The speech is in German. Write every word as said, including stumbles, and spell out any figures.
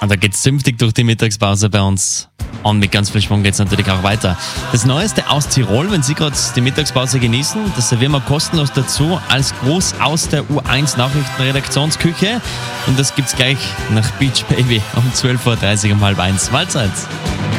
Und da geht's zünftig durch die Mittagspause bei uns. Und mit ganz viel Schwung geht's natürlich auch weiter. Das Neueste aus Tirol, wenn Sie gerade die Mittagspause genießen, das servieren wir kostenlos dazu als Gruß aus der U eins Nachrichtenredaktionsküche. Und das gibt's gleich nach Beach Baby um zwölf Uhr dreißig um halb eins. Mahlzeit!